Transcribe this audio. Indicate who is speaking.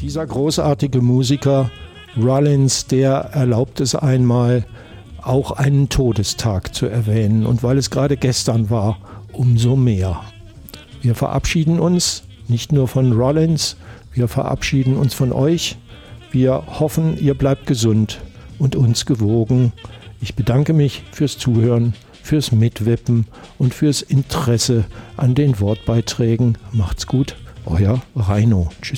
Speaker 1: Dieser großartige Musiker Rollins, der erlaubt es einmal, auch einen Todestag zu erwähnen. Und weil es gerade gestern war, umso mehr. Wir verabschieden uns nicht nur von Rollins, wir verabschieden uns von euch. Wir hoffen, ihr bleibt gesund und uns gewogen. Ich bedanke mich fürs Zuhören, fürs Mitwippen und fürs Interesse an den Wortbeiträgen. Macht's gut, euer Reino. Tschüss.